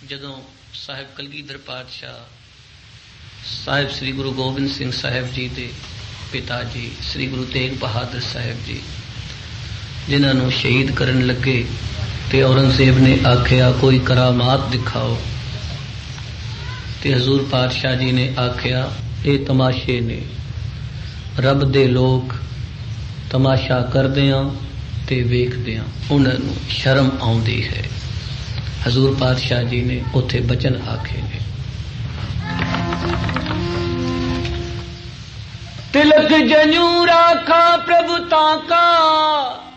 जदों साहिब कलगीधर पातशाह साहिब श्री गुरु गोबिंद सिंह साहिब जी के पिता जी श्री गुरु तेग बहादुर साहिब जी जिन्होंने शहीद करन लगे ते औरंगजेब ने आख्या कोई करामात दिखाओ ते हजूर पातशाह जी ने आख्या ये तमाशे ने रब दे लोग तमाशा करदियां ते वेखदियां उन्होंने शर्म आउंदी है। हजूर पातशाह जी ने उथे बचन आखे ने तिलक जन्यू राखा प्रभु ताका